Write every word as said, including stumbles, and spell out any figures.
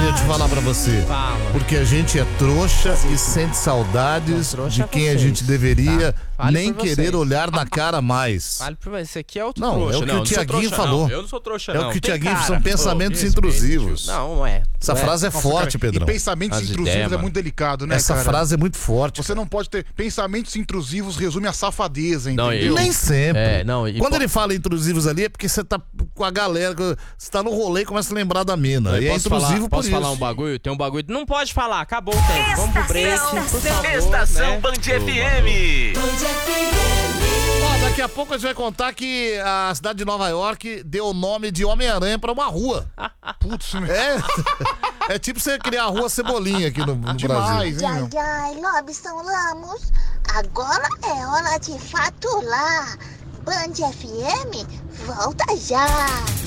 gente falar pra você. Fala. Porque a gente é trouxa e sente saudades Não, de trouxa quem é a vocês, gente deveria tá? nem por querer vocês. olhar na cara mais. Vale pra você, esse aqui é outro Não, trouxa. é o que não, o não sou Tiaguinho trouxa, falou. Não. Eu não sou trouxa, É não. o que o Tem Tiaguinho cara. são pensamentos Pô, me respeite, intrusivos. tio. Não, não é. Essa Não é. frase é Nossa, forte, cara, Pedrão. E pensamentos As intrusivos ideias, é mano. muito delicado, né, Essa cara? frase é muito forte. Você não pode ter... Pensamentos intrusivos resume a safadeza, Não, entendeu? eu- Nem sempre. É, não, e Quando po- ele fala intrusivos ali é porque você tá com a galera, você tá no rolê e começa a lembrar da mina. E é posso intrusivo falar, por posso isso. falar um bagulho? Tem um bagulho. Não pode falar, acabou o tempo. Vamos pro break. Por favor, Estação né? Band F M. Ó, daqui a pouco a gente vai contar que a cidade de Nova York deu o nome de Homem-Aranha pra uma rua. Putz, meu... É, é tipo você criar a rua Cebolinha aqui no, no Brasil. demais, hein, meu? Ai, ai, Lobson Lamos, agora é hora de faturar. Band F M, volta já!